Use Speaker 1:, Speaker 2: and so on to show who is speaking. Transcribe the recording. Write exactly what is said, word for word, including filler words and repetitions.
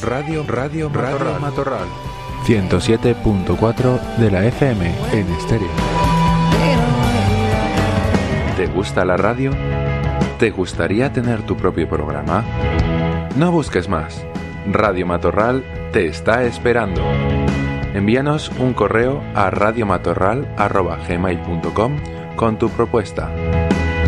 Speaker 1: Radio, Radio, Radio Matorral. ciento siete punto cuatro de la F M en estéreo. ¿Te gusta la radio? ¿Te gustaría tener tu propio programa? No busques más. Radio Matorral te está esperando. Envíanos un correo a radiomatorral arroba gmail punto com con tu propuesta.